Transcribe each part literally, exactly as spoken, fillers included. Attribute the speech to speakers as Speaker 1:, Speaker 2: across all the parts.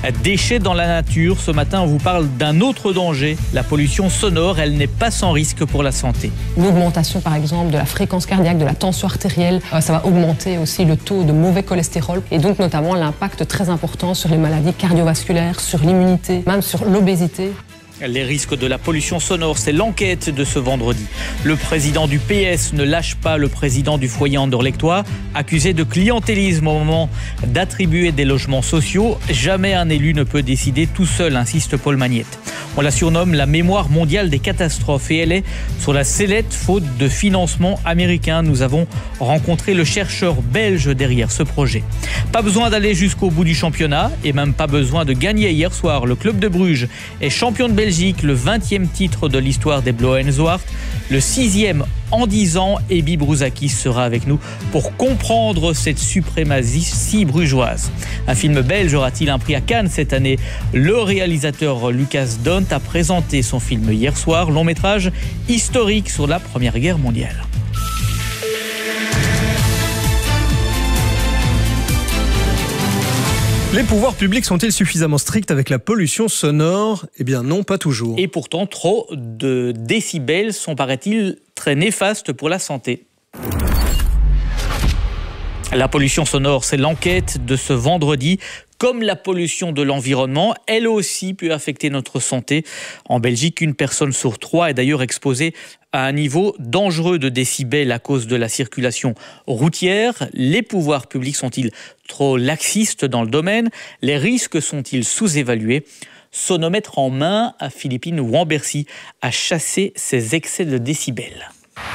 Speaker 1: Déchets dans la nature. Ce matin, on vous parle d'un autre danger. La pollution sonore, elle n'est pas sans risque pour la santé.
Speaker 2: Une augmentation, par exemple, de la fréquence cardiaque, de la tension artérielle. Ça va augmenter aussi le taux de mauvais cholestérol et donc notamment l'impact très important sur les maladies cardiovasculaires, sur l'immunité, même sur l'obésité.
Speaker 1: Les risques de la pollution sonore, c'est l'enquête de ce vendredi. Le président du P S ne lâche pas le président du foyer anderlechtois, accusé de clientélisme au moment d'attribuer des logements sociaux. Jamais un élu ne peut décider tout seul, insiste Paul Magnette. On la surnomme la mémoire mondiale des catastrophes et elle est sur la sellette faute de financement américain. Nous avons rencontré le chercheur belge derrière ce projet. Pas besoin d'aller jusqu'au bout du championnat et même pas besoin de gagner hier soir. Le club de Bruges est champion de Belgique, le vingtième titre de l'histoire des Blauw-en-Zwart, le sixième en dix ans. Ebi Brouzakis sera avec nous pour comprendre cette suprématie brugeoise. Un film belge aura-t-il un prix à Cannes cette année? Le réalisateur Lucas Dont a présenté son film hier soir, long métrage historique sur la Première Guerre mondiale.
Speaker 3: Les pouvoirs publics sont-ils suffisamment stricts avec la pollution sonore? Eh bien non, pas toujours.
Speaker 1: Et pourtant, trop de décibels sont, paraît-il, très néfastes pour la santé. La pollution sonore, c'est l'enquête de ce vendredi. Comme la pollution de l'environnement, elle aussi peut affecter notre santé. En Belgique, une personne sur trois est d'ailleurs exposée à un niveau dangereux de décibels à cause de la circulation routière. Les pouvoirs publics sont-ils trop laxistes dans le domaine? Les risques sont-ils sous-évalués? Sonomètre en main, Philippine Wambercy a chassé ces excès de décibels.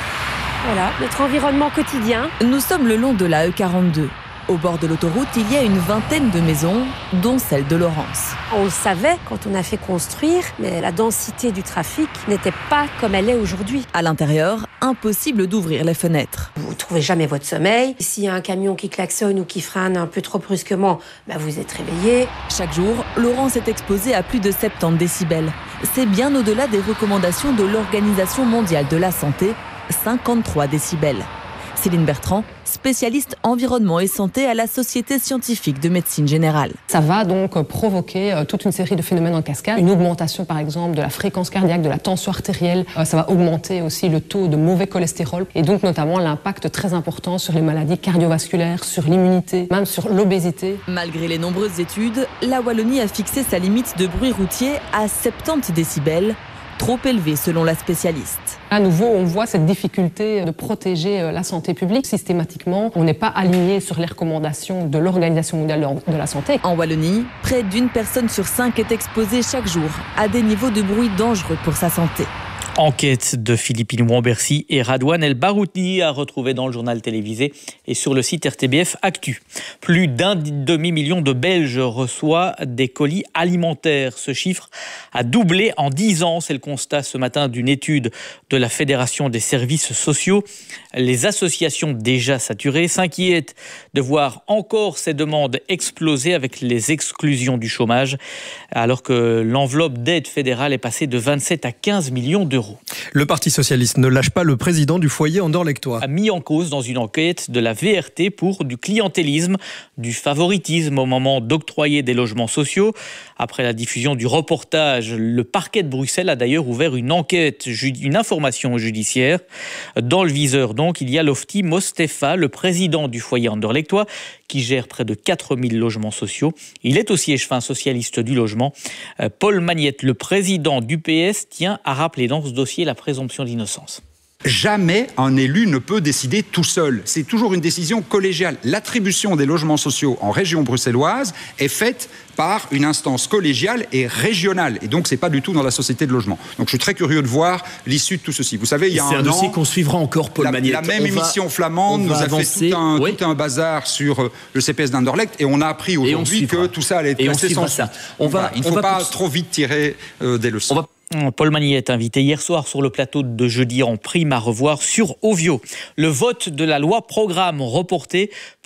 Speaker 4: Voilà, notre environnement quotidien.
Speaker 5: Nous sommes le long de la E quarante-deux. Au bord de l'autoroute, il y a une vingtaine de maisons, dont celle de Laurence.
Speaker 4: On le savait quand on a fait construire, mais la densité du trafic n'était pas comme elle est aujourd'hui.
Speaker 5: À l'intérieur, impossible d'ouvrir les fenêtres.
Speaker 4: Vous ne trouvez jamais votre sommeil. S'il y a un camion qui klaxonne ou qui freine un peu trop brusquement, bah vous êtes réveillé.
Speaker 5: Chaque jour, Laurence est exposée à plus de soixante-dix décibels. C'est bien au-delà des recommandations de l'Organisation mondiale de la santé, cinquante-trois décibels. Céline Bertrand, spécialiste environnement et santé à la Société scientifique de médecine générale.
Speaker 2: Ça va donc provoquer toute une série de phénomènes en cascade. Une augmentation par exemple de la fréquence cardiaque, de la tension artérielle. Ça va augmenter aussi le taux de mauvais cholestérol et donc notamment l'impact très important sur les maladies cardiovasculaires, sur l'immunité, même sur l'obésité.
Speaker 5: Malgré les nombreuses études, la Wallonie a fixé sa limite de bruit routier à soixante-dix décibels. Trop élevé selon la spécialiste.
Speaker 2: À nouveau, on voit cette difficulté de protéger la santé publique. Systématiquement, on n'est pas aligné sur les recommandations de l'Organisation mondiale de la santé.
Speaker 5: En Wallonie, près d'une personne sur cinq est exposée chaque jour à des niveaux de bruit dangereux pour sa santé.
Speaker 1: Enquête de Philippine Wambercy et Radouane El Baroutni à retrouver dans le journal télévisé et sur le site R T B F Actu. Plus d'un demi-million de Belges reçoivent des colis alimentaires. Ce chiffre a doublé en dix ans. C'est le constat ce matin d'une étude de la Fédération des services sociaux. Les associations déjà saturées s'inquiètent de voir encore ces demandes exploser avec les exclusions du chômage, alors que l'enveloppe d'aide fédérale est passée de vingt-sept à quinze millions d'euros.
Speaker 3: Le Parti socialiste ne lâche pas le président du foyer anderlechtois.
Speaker 1: A mis en cause dans une enquête de la V R T pour du clientélisme, du favoritisme au moment d'octroyer des logements sociaux. Après la diffusion du reportage, le parquet de Bruxelles a d'ailleurs ouvert une enquête, une information judiciaire. Dans le viseur donc, il y a Lofty Mostefa, le président du foyer anderlechtois, qui gère près de quatre mille logements sociaux. Il est aussi échevin socialiste du logement. Paul Magnette, le président du P S, tient à rappeler dans ce dossier la présomption d'innocence.
Speaker 6: Jamais un élu ne peut décider tout seul. C'est toujours une décision collégiale. L'attribution des logements sociaux en région bruxelloise est faite par une instance collégiale et régionale. Et donc, c'est pas du tout dans la société de logement. Donc, je suis très curieux de voir l'issue de tout ceci. Vous savez, il y a un an...
Speaker 7: C'est un dossier qu'on suivra encore, Paul
Speaker 6: la,
Speaker 7: Magnette.
Speaker 6: La même
Speaker 7: on
Speaker 6: émission
Speaker 7: va,
Speaker 6: flamande nous a
Speaker 7: avancer.
Speaker 6: fait tout un,
Speaker 7: oui.
Speaker 6: tout un bazar sur le C P S d'Anderlecht et on a appris aujourd'hui que tout ça allait être classé sans suite.
Speaker 7: On va,
Speaker 6: voilà, il ne
Speaker 7: on
Speaker 6: faut
Speaker 7: va
Speaker 6: pas
Speaker 7: pour...
Speaker 6: trop vite tirer euh, des leçons.
Speaker 7: On va...
Speaker 1: Paul Magnette, invité hier soir sur le plateau de Jeudi en prime à revoir sur Ovio. Le vote de la loi programme reporté pour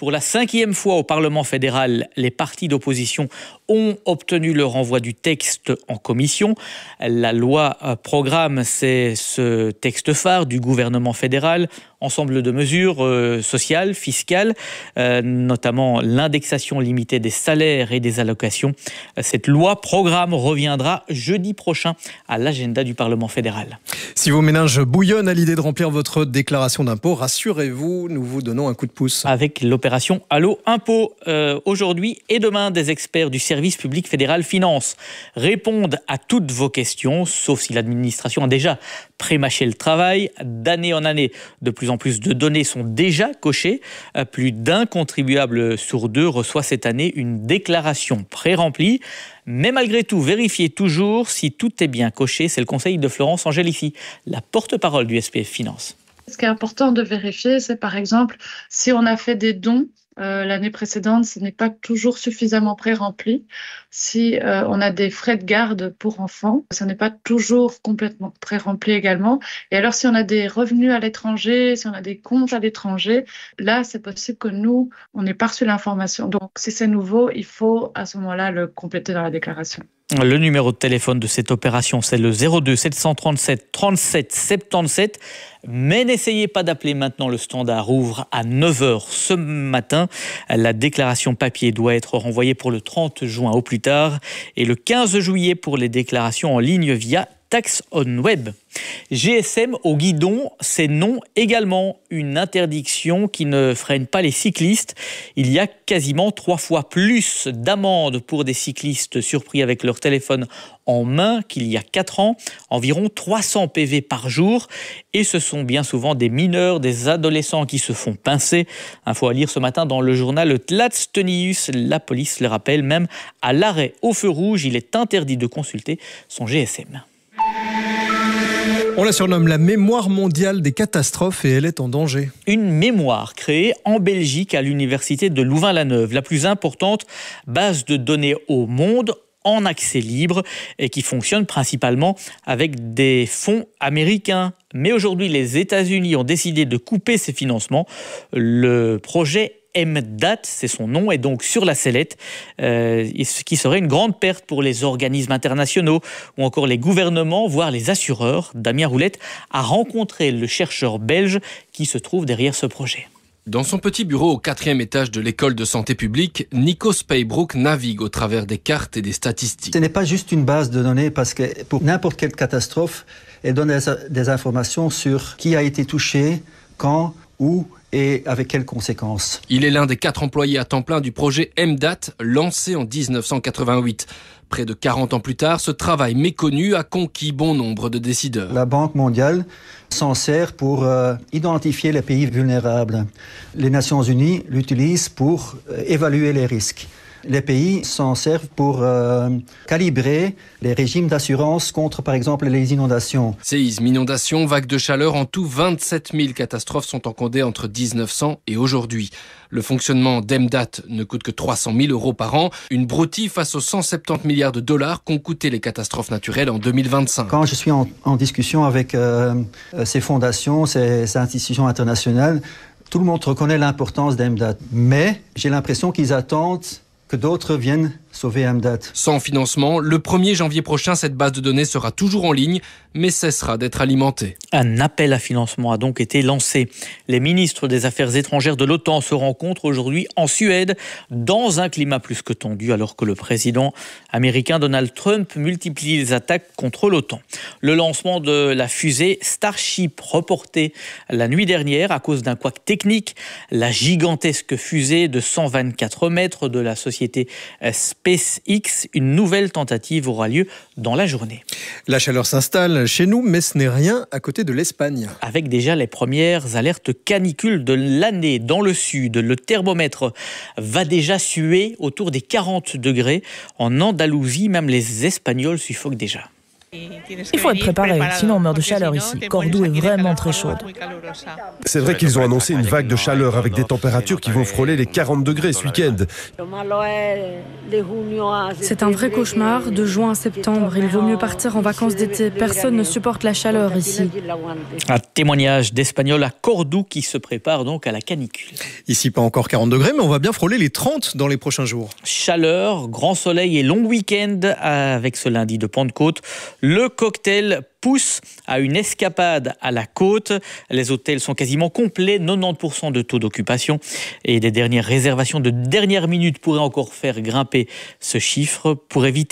Speaker 1: Pour la cinquième fois au Parlement fédéral, les partis d'opposition ont obtenu le renvoi du texte en commission. La loi programme, c'est ce texte phare du gouvernement fédéral, ensemble de mesures euh, sociales, fiscales, euh, notamment l'indexation limitée des salaires et des allocations. Cette loi programme reviendra jeudi prochain à l'agenda du Parlement fédéral.
Speaker 3: Si vos méninges bouillonnent à l'idée de remplir votre déclaration d'impôt, rassurez-vous, nous vous donnons un coup de pouce.
Speaker 1: Avec l'opération Allo Impôt, euh, aujourd'hui et demain, des experts du service public fédéral Finance répondent à toutes vos questions, sauf si l'administration a déjà prémâché le travail. D'année en année, de plus en plus de données sont déjà cochées. Plus d'un contribuable sur deux reçoit cette année une déclaration pré-remplie. Mais malgré tout, vérifiez toujours si tout est bien coché. C'est le conseil de Florence Angelici, la porte-parole du S P F Finance.
Speaker 7: Ce qui est important de vérifier, c'est par exemple si on a fait des dons euh, l'année précédente, ce n'est pas toujours suffisamment pré-rempli. Si euh, on a des frais de garde pour enfants, ce n'est pas toujours complètement pré-rempli également. Et alors si on a des revenus à l'étranger, si on a des comptes à l'étranger, là c'est possible que nous, on n'ait pas reçu l'information. Donc si c'est nouveau, il faut à ce moment-là le compléter dans la déclaration.
Speaker 1: Le numéro de téléphone de cette opération, c'est le zéro deux sept cent trente-sept trente-sept soixante-dix-sept. Mais n'essayez pas d'appeler maintenant, le standard ouvre à neuf heures ce matin. La déclaration papier doit être renvoyée pour le trente juin au plus tard et le quinze juillet pour les déclarations en ligne via Tax on Web. G S M au guidon, c'est non également. Une interdiction qui ne freine pas les cyclistes. Il y a quasiment trois fois plus d'amendes pour des cyclistes surpris avec leur téléphone en main qu'il y a quatre ans. Environ trois cents P V par jour. Et ce sont bien souvent des mineurs, des adolescents qui se font pincer. Info à lire ce matin dans le journal Tlatstenius. La police le rappelle, même à l'arrêt au feu rouge, il est interdit de consulter son G S M.
Speaker 3: On la surnomme la mémoire mondiale des catastrophes et elle est en danger.
Speaker 1: Une mémoire créée en Belgique à l'université de Louvain-la-Neuve, la plus importante base de données au monde en accès libre et qui fonctionne principalement avec des fonds américains. Mais aujourd'hui, les États-Unis ont décidé de couper ces financements. Le projet M D A T, c'est son nom, est donc sur la sellette, euh, ce qui serait une grande perte pour les organismes internationaux ou encore les gouvernements, voire les assureurs. Damien Roulette a rencontré le chercheur belge qui se trouve derrière ce projet.
Speaker 8: Dans son petit bureau au quatrième étage de l'école de santé publique, Nico Spijbroek navigue au travers des cartes et des statistiques.
Speaker 9: Ce n'est pas juste une base de données parce que pour n'importe quelle catastrophe, elle donne des, des informations sur qui a été touché, quand, où et avec quelles conséquences.
Speaker 8: Il est l'un des quatre employés à temps plein du projet M D A T, lancé en dix-neuf cent quatre-vingt-huit. Près de quarante ans plus tard, ce travail méconnu a conquis bon nombre de décideurs.
Speaker 9: La Banque mondiale s'en sert pour euh, identifier les pays vulnérables. Les Nations unies l'utilisent pour euh, évaluer les risques. Les pays s'en servent pour euh, calibrer les régimes d'assurance contre, par exemple, les inondations.
Speaker 8: Séismes, inondations, vagues de chaleur, en tout vingt-sept mille catastrophes sont encodées entre dix-neuf cents et aujourd'hui. Le fonctionnement d'M D A T ne coûte que trois cent mille euros par an, une broutille face aux cent soixante-dix milliards de dollars qu'ont coûté les catastrophes naturelles en deux mille vingt-cinq.
Speaker 9: Quand je suis en, en discussion avec euh, ces fondations, ces institutions internationales, tout le monde reconnaît l'importance d'M D A T. Mais j'ai l'impression qu'ils attendent que d'autres viennent sauver M D A T.
Speaker 8: Sans financement, le premier janvier prochain, cette base de données sera toujours en ligne, mais cessera d'être alimentée.
Speaker 1: Un appel à financement a donc été lancé. Les ministres des Affaires étrangères de l'OTAN se rencontrent aujourd'hui en Suède, dans un climat plus que tendu, alors que le président américain Donald Trump multiplie les attaques contre l'OTAN. Le lancement de la fusée Starship, reporté la nuit dernière à cause d'un couac technique. La gigantesque fusée de cent vingt-quatre mètres de la société SpaceX, une nouvelle tentative aura lieu dans la journée.
Speaker 3: La chaleur s'installe chez nous, mais ce n'est rien à côté de l'Espagne.
Speaker 1: Avec déjà les premières alertes canicules de l'année dans le sud, le thermomètre va déjà suer autour des quarante degrés. En Andalousie, même les Espagnols suffoquent déjà.
Speaker 10: Il faut être préparé, sinon on meurt de chaleur ici. Cordoue est vraiment très chaude.
Speaker 11: C'est vrai qu'ils ont annoncé une vague de chaleur avec des températures qui vont frôler les quarante degrés ce week-end.
Speaker 12: C'est un vrai cauchemar. De juin à septembre, il vaut mieux partir en vacances d'été. Personne ne supporte la chaleur ici.
Speaker 1: Un témoignage d'Espagnols à Cordoue qui se prépare donc à la canicule.
Speaker 3: Ici, pas encore quarante degrés, mais on va bien frôler les trente dans les prochains jours.
Speaker 1: Chaleur, grand soleil et long week-end avec ce lundi de Pentecôte. Le cocktail pousse à une escapade à la côte. Les hôtels sont quasiment complets, quatre-vingt-dix pour cent de taux d'occupation. Et des dernières réservations de dernière minute pourraient encore faire grimper ce chiffre pour éviter